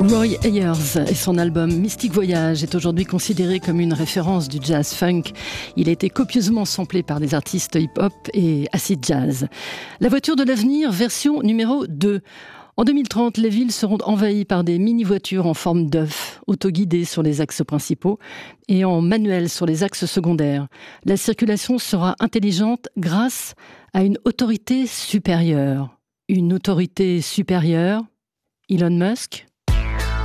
Roy Ayers et son album Mystic Voyage est aujourd'hui considéré comme une référence du jazz funk. Il a été copieusement samplé par des artistes hip-hop et acid jazz. La voiture de l'avenir, version numéro 2. En 2030, les villes seront envahies par des mini-voitures en forme d'œuf, autoguidées sur les axes principaux et en manuel sur les axes secondaires. La circulation sera intelligente grâce à une autorité supérieure. Une autorité supérieure ? Elon Musk ?